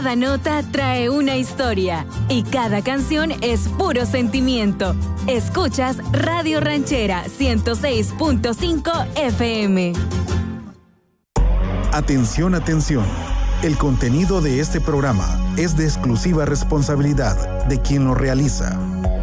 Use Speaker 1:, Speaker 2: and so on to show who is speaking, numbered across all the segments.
Speaker 1: Cada nota trae una historia y cada canción es puro sentimiento. Escuchas Radio Ranchera 106.5 FM.
Speaker 2: Atención, atención. El contenido de este programa es de exclusiva responsabilidad de quien lo realiza.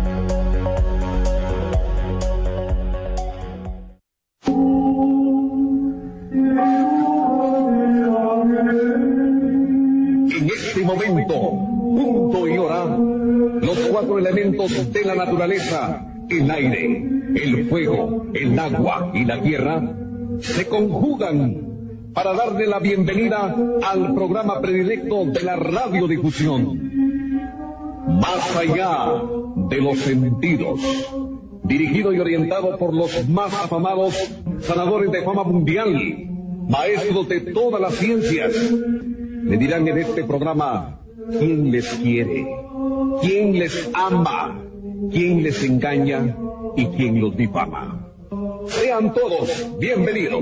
Speaker 3: En este momento, punto y hora, los cuatro elementos de la naturaleza, el aire, el fuego, el agua y la tierra, se conjugan para darle la bienvenida al programa predilecto de la radiodifusión. Más allá de los sentidos, dirigido y orientado por los más afamados sanadores de fama mundial, maestros de todas las ciencias. Le dirán en este programa quién les quiere, quién les ama, quién les engaña y quién los difama. Sean todos bienvenidos.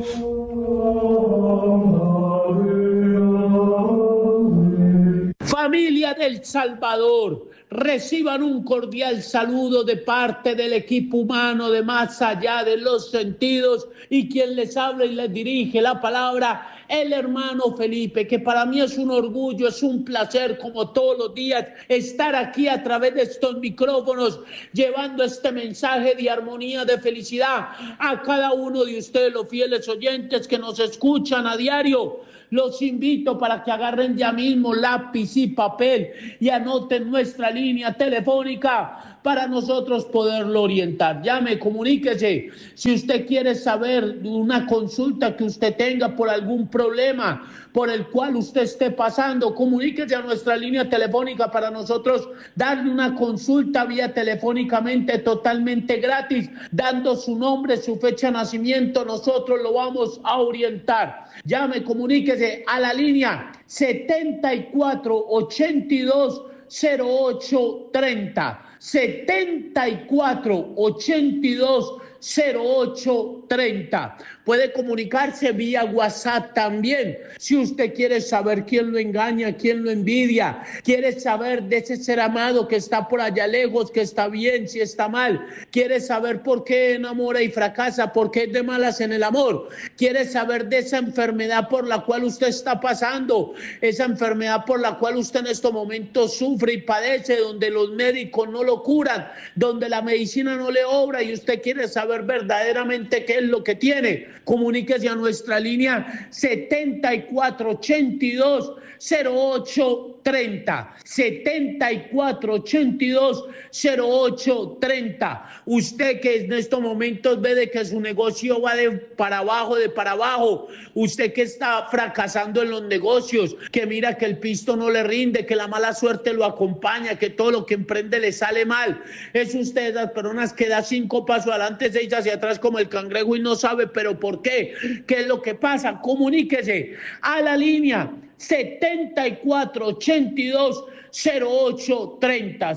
Speaker 4: Familia del Salvador, reciban un cordial saludo de parte del equipo humano de Más Allá de los Sentidos y quien les habla y les dirige la palabra, el hermano Felipe, que para mí es un orgullo, es un placer como todos los días estar aquí a través de estos micrófonos llevando este mensaje de armonía, de felicidad a cada uno de ustedes, los fieles oyentes que nos escuchan a diario. Los invito para que agarren ya mismo lápiz y papel y anoten nuestra línea telefónica para nosotros poderlo orientar. Llame, comuníquese. Si usted quiere saber de una consulta que usted tenga por algún problema por el cual usted esté pasando, comuníquese a nuestra línea telefónica para nosotros darle una consulta vía telefónicamente totalmente gratis, dando su nombre, su fecha de nacimiento, nosotros lo vamos a orientar. Llame, comuníquese a la línea 7482-0830. 7482-0830. Puede comunicarse vía WhatsApp también. Si usted quiere saber quién lo engaña, quién lo envidia, quiere saber de ese ser amado que está por allá lejos, que está bien, si está mal, quiere saber por qué enamora y fracasa, por qué es de malas en el amor, quiere saber de esa enfermedad por la cual usted está pasando, esa enfermedad por la cual usted en estos momentos sufre y padece, donde los médicos no lo curan, donde la medicina no le obra y usted quiere saber verdaderamente qué es lo que tiene, comuníquese a nuestra línea 7482-0830. 7482-0830. Usted que en estos momentos ve de que su negocio va de para abajo, usted que está fracasando en los negocios, que mira que el pisto no le rinde, que la mala suerte lo acompaña, que todo lo que emprende le sale mal, es usted las personas que da 5 pasos adelante, 6 hacia atrás como el cangrejo y no sabe pero por qué, qué es lo que pasa. Comuníquese a la línea 7482-0830,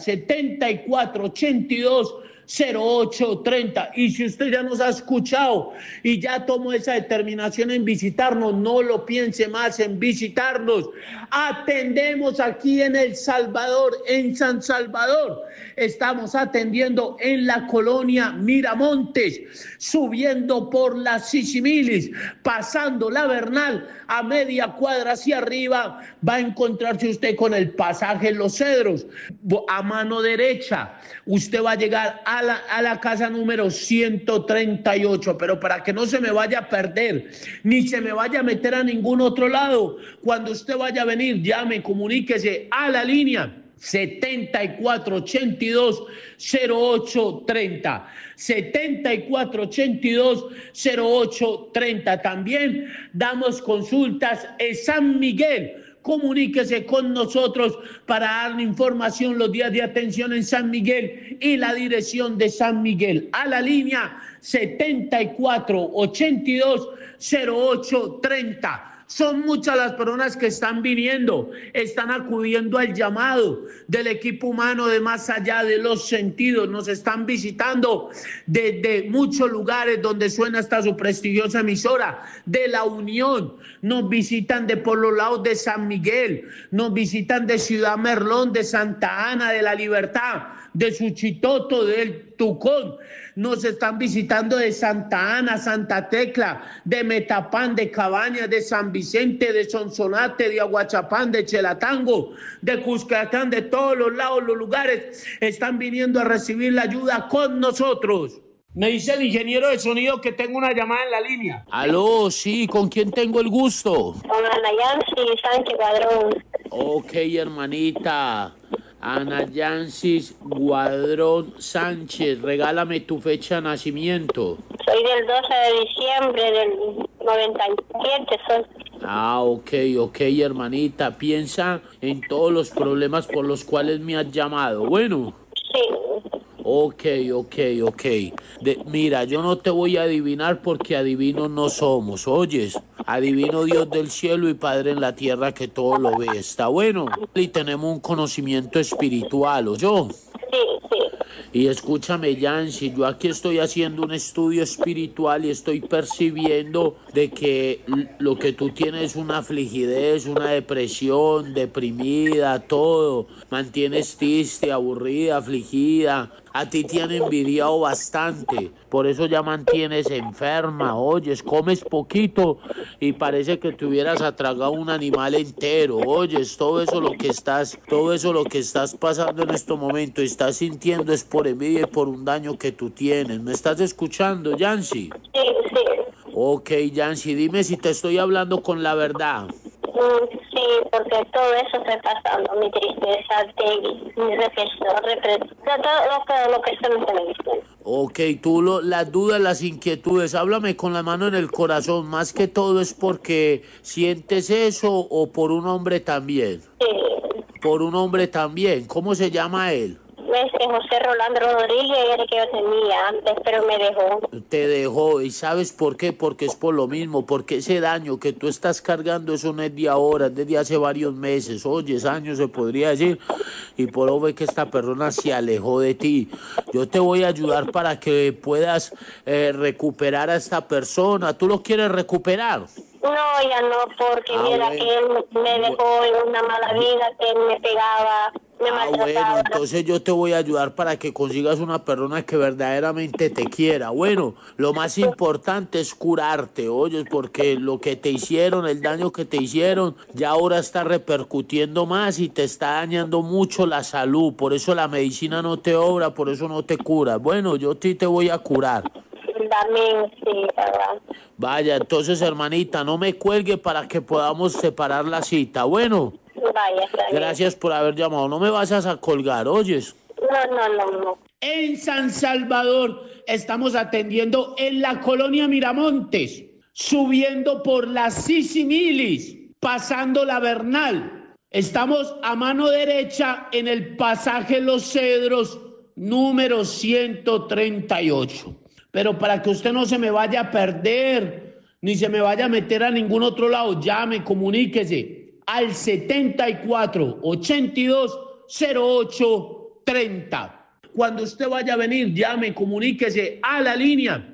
Speaker 4: 7482-0830. Y si usted ya nos ha escuchado y ya tomó esa determinación en visitarnos, no lo piense más en visitarnos. Atendemos aquí en El Salvador, en San Salvador. Estamos atendiendo en la colonia Miramontes, subiendo por la Sisimilis, pasando la Bernal, a media cuadra hacia arriba, va a encontrarse usted con el pasaje Los Cedros. A mano derecha, usted va a llegar a la casa número 138, pero para que no se me vaya a perder, ni se me vaya a meter a ningún otro lado, cuando usted vaya a venir, llame, comuníquese a la línea 7482-0830. 7482-0830. También damos consultas en San Miguel. Comuníquese con nosotros para darle información los días de atención en San Miguel y la dirección de San Miguel. A la línea 7482-0830. Son muchas las personas que están viniendo, están acudiendo al llamado del equipo humano de Más Allá de los Sentidos. Nos están visitando desde muchos lugares donde suena hasta su prestigiosa emisora de La Unión. Nos visitan de por los lados de San Miguel, nos visitan de Ciudad Merlón, de Santa Ana, de La Libertad, de Suchitoto, del Tucón. Nos están visitando de Santa Ana, Santa Tecla, de Metapán, de Cabañas, de San Vicente, de Sonsonate, de Aguachapán, de Chelatango, de Cuscatán, de todos los lados, los lugares, están viniendo a recibir la ayuda con nosotros. Me dice el ingeniero de sonido que tengo una llamada en la línea. Aló, sí, ¿con quién tengo el gusto?
Speaker 5: Con Ana Yancy Sánchez Guadrón.
Speaker 4: Ok, hermanita. Ana Yancy Guadrón Sánchez, regálame tu fecha de nacimiento.
Speaker 5: Soy del 12 de diciembre del 97, soy.
Speaker 4: Ok, hermanita, piensa en todos los problemas por los cuales me has llamado, bueno.
Speaker 5: Sí.
Speaker 4: Ok. Mira, yo no te voy a adivinar porque adivinos no somos, ¿oyes? Adivino Dios del cielo y Padre en la tierra que todo lo ve, ¿está bueno? Y tenemos un conocimiento espiritual, ¿oyó?
Speaker 5: Sí.
Speaker 4: Y escúchame, Yancy, yo aquí estoy haciendo un estudio espiritual y estoy percibiendo de que lo que tú tienes es una afligidez, una depresión, deprimida, todo. Mantienes triste, aburrida, afligida. A ti te han envidiado bastante, por eso ya mantienes enferma, oyes, comes poquito y parece que te hubieras atragado un animal entero, oyes, todo eso lo que estás pasando en este momento, estás sintiendo es por envidia y por un daño que tú tienes. ¿Me estás escuchando, Yancy?
Speaker 5: Sí.
Speaker 4: Ok, Yancy, dime si te estoy hablando con la verdad.
Speaker 5: Sí, porque todo eso está pasando, mi tristeza, mi reflexión, todo lo que se me está diciendo.
Speaker 4: Ok, las dudas, las inquietudes, háblame con la mano en el corazón, más que todo es porque sientes eso o por un hombre también.
Speaker 5: Sí.
Speaker 4: Por un hombre también, ¿cómo se llama él?
Speaker 5: José Rolando Rodríguez era el que yo tenía antes, pero me dejó.
Speaker 4: Te dejó, ¿y sabes por qué? Porque es por lo mismo, porque ese daño que tú estás cargando, eso no es de ahora, es desde hace varios meses, oyes, años se podría decir, y por eso ve que esta persona se alejó de ti. Yo te voy a ayudar para que puedas recuperar a esta persona. ¿Tú lo quieres recuperar?
Speaker 5: No, ya no, porque mira que él me dejó en una mala vida, que él me pegaba, me maltrataba.
Speaker 4: Bueno, entonces yo te voy a ayudar para que consigas una persona que verdaderamente te quiera. Bueno, lo más importante es curarte, oyes, porque lo que te hicieron, el daño que te hicieron, ya ahora está repercutiendo más y te está dañando mucho la salud. Por eso la medicina no te obra, por eso no te cura. Bueno, yo sí te voy a curar.
Speaker 5: También, sí, ¿verdad?
Speaker 4: Vaya, entonces, hermanita, no me cuelgue para que podamos separar la cita. Bueno.
Speaker 5: Vaya, está bien.
Speaker 4: Gracias por haber llamado. No me vayas a colgar, ¿oyes?
Speaker 5: No.
Speaker 4: En San Salvador estamos atendiendo en la colonia Miramontes, subiendo por la Sisimilis, pasando la Bernal. Estamos a mano derecha en el pasaje Los Cedros, número 138. Pero para que usted no se me vaya a perder, ni se me vaya a meter a ningún otro lado, llame, comuníquese al 74 82 08 30. Cuando usted vaya a venir, llame, comuníquese a la línea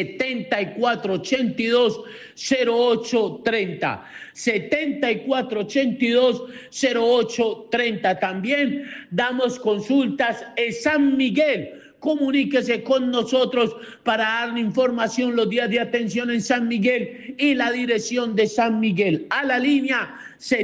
Speaker 4: 74 82 08 30. 74 82 08 30. También damos consultas en San Miguel. Comuníquese con nosotros para darle información los días de atención en San Miguel y la dirección de San Miguel a la línea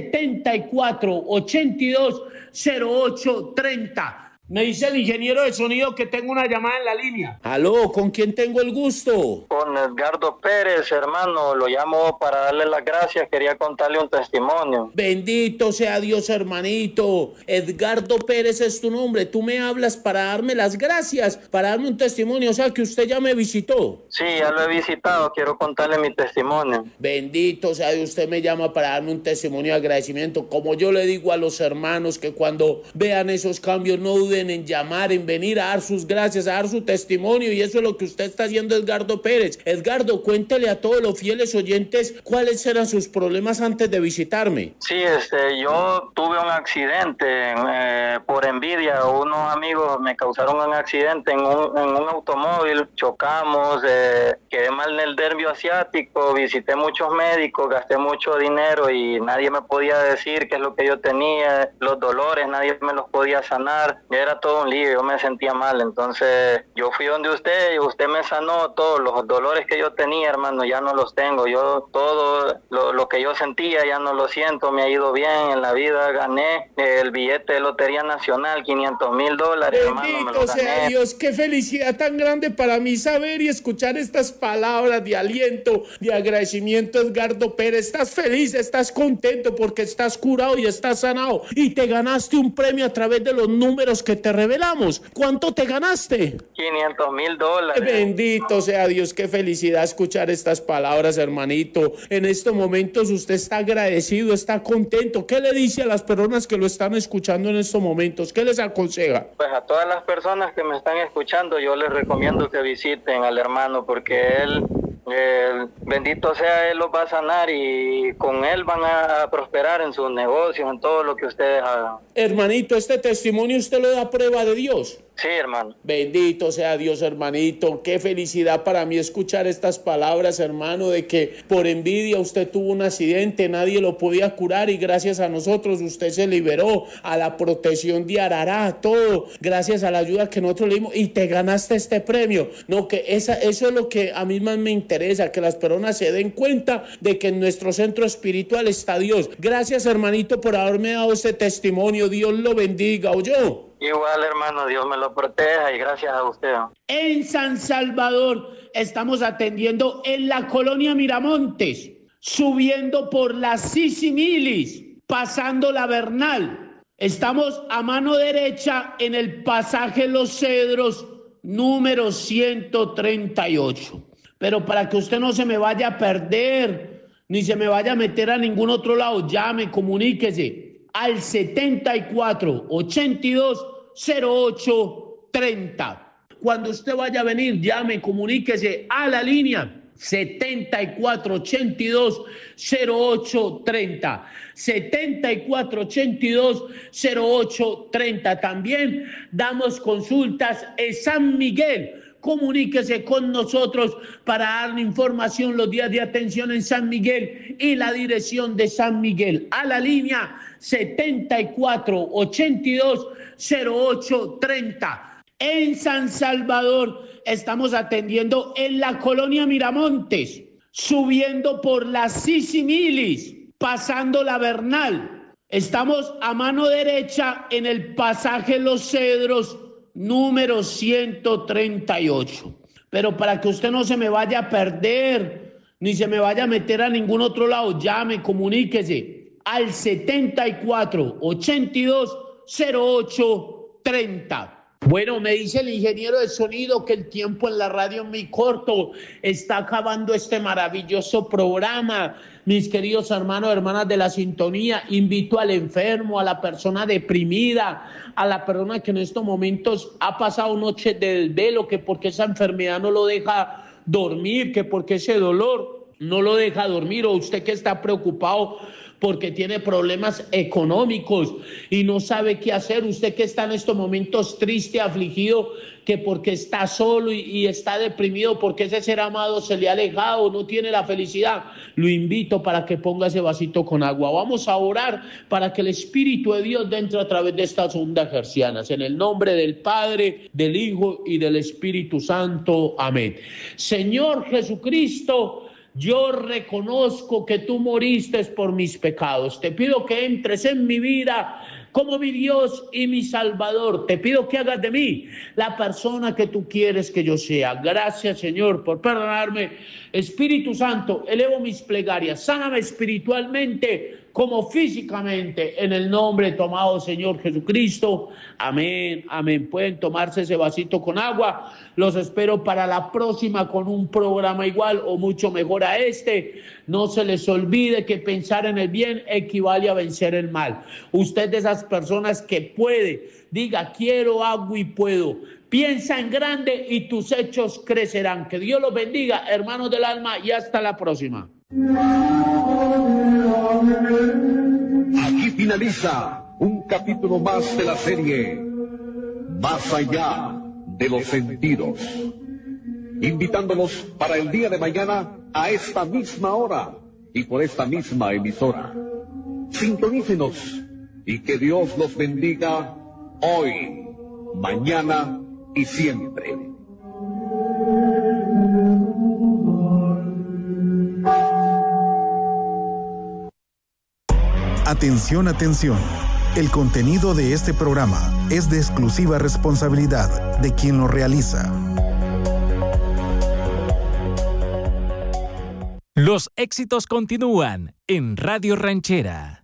Speaker 4: 74 82 08 30. Me dice el ingeniero de sonido que tengo una llamada en la línea. Aló, ¿con quién tengo el gusto?
Speaker 6: Con Edgardo Pérez, hermano, lo llamo para darle las gracias, quería contarle un testimonio.
Speaker 4: Bendito sea Dios, hermanito. Edgardo Pérez es tu nombre, tú me hablas para darme las gracias, para darme un testimonio, o sea que usted ya me visitó.
Speaker 6: Sí, ya lo he visitado, quiero contarle mi testimonio.
Speaker 4: Bendito sea Dios, usted me llama para darme un testimonio de agradecimiento, como yo le digo a los hermanos que cuando vean esos cambios no duden duden en llamar, en venir a dar sus gracias, a dar su testimonio, y eso es lo que usted está haciendo, Edgardo Pérez. Edgardo, cuéntele a todos los fieles oyentes cuáles eran sus problemas antes de visitarme.
Speaker 6: Sí, yo tuve un accidente por envidia. Unos amigos me causaron un accidente en un automóvil, chocamos, quedé mal en el nervio asiático, visité muchos médicos, gasté mucho dinero y nadie me podía decir qué es lo que yo tenía, los dolores, nadie me los podía sanar, era todo un lío, yo me sentía mal. Entonces yo fui donde usted y usted me sanó todos los dolores que yo tenía, hermano, ya no los tengo. Yo todo lo que yo sentía ya no lo siento, me ha ido bien en la vida, gané el billete de Lotería Nacional, $500,000, hermano, me lo gané.
Speaker 4: Sea Dios, qué felicidad tan grande para mí saber y escuchar estas palabras de aliento, de agradecimiento, Edgardo Pérez. Estás feliz, estás contento porque estás curado y estás sanado y te ganaste un premio a través de los números que te revelamos. ¿Cuánto te ganaste?
Speaker 6: $500,000.
Speaker 4: Bendito sea Dios, qué felicidad escuchar estas palabras, hermanito. En estos momentos usted está agradecido, está contento. ¿Qué le dice a las personas que lo están escuchando en estos momentos? ¿Qué les aconseja?
Speaker 6: Pues a todas las personas que me están escuchando, yo les recomiendo que visiten al hermano, porque él, bendito sea, él los va a sanar y con él van a prosperar en sus negocios, en todo lo que ustedes hagan.
Speaker 4: Hermanito, este testimonio usted lo da prueba de Dios.
Speaker 6: Sí, hermano.
Speaker 4: Bendito sea Dios, hermanito. Qué felicidad para mí escuchar estas palabras, hermano, de que por envidia usted tuvo un accidente, nadie lo podía curar y gracias a nosotros usted se liberó, a la protección de Arará, todo, gracias a la ayuda que nosotros le dimos y te ganaste este premio. No, que eso es lo que a mí más me interesa, que las personas se den cuenta de que en nuestro centro espiritual está Dios. Gracias, hermanito, por haberme dado este testimonio. Dios lo bendiga, ¿oyó?
Speaker 6: Igual, hermano, Dios me lo proteja y gracias a usted.
Speaker 4: En San Salvador estamos atendiendo en la colonia Miramontes, subiendo por la Sisimilis, pasando la Bernal. Estamos a mano derecha en el pasaje Los Cedros, número 138. Pero para que usted no se me vaya a perder, ni se me vaya a meter a ningún otro lado, llame, comuníquese al 7482-0830. Cuando usted vaya a venir, llame, comuníquese a la línea 7482-0830. 7482-0830. También damos consultas en San Miguel. Comuníquese con nosotros para darle información los días de atención en San Miguel y la dirección de San Miguel. A la línea 7482-0830. En San Salvador estamos atendiendo en la colonia Miramontes, subiendo por la Sisimilis, pasando la Bernal. Estamos a mano derecha en el pasaje Los Cedros, número 138. Pero para que usted no se me vaya a perder, ni se me vaya a meter a ningún otro lado, llame, comuníquese al 7482-0830. Bueno, me dice el ingeniero de sonido que el tiempo en la radio es muy corto. Está acabando este maravilloso programa. Mis queridos hermanos, hermanas de la sintonía, invito al enfermo, a la persona deprimida, a la persona que en estos momentos ha pasado noches de desvelo, que porque esa enfermedad no lo deja dormir, que porque ese dolor no lo deja dormir, o usted que está preocupado porque tiene problemas económicos y no sabe qué hacer, usted que está en estos momentos triste, afligido, que porque está solo y está deprimido, porque ese ser amado se le ha alejado, no tiene la felicidad, lo invito para que ponga ese vasito con agua. Vamos a orar para que el Espíritu de Dios entre a través de estas ondas hercianas. En el nombre del Padre, del Hijo y del Espíritu Santo. Amén. Señor Jesucristo, yo reconozco que tú moriste por mis pecados. Te pido que entres en mi vida como mi Dios y mi Salvador. Te pido que hagas de mí la persona que tú quieres que yo sea. Gracias, Señor, por perdonarme. Espíritu Santo, elevo mis plegarias. Sáname espiritualmente, como físicamente, en el nombre de tu amado Señor Jesucristo. Amén, amén. Pueden tomarse ese vasito con agua. Los espero para la próxima con un programa igual o mucho mejor a este. No se les olvide que pensar en el bien equivale a vencer el mal. Usted de esas personas que puede, diga quiero, hago y puedo. Piensa en grande y tus hechos crecerán. Que Dios los bendiga, hermanos del alma, y hasta la próxima.
Speaker 3: Aquí finaliza un capítulo más de la serie Más allá de los sentidos. Invitándolos para el día de mañana a esta misma hora y por esta misma emisora. Sintonícenos y que Dios los bendiga hoy, mañana y siempre.
Speaker 2: Atención, atención. El contenido de este programa es de exclusiva responsabilidad de quien lo realiza.
Speaker 7: Los éxitos continúan en Radio Ranchera.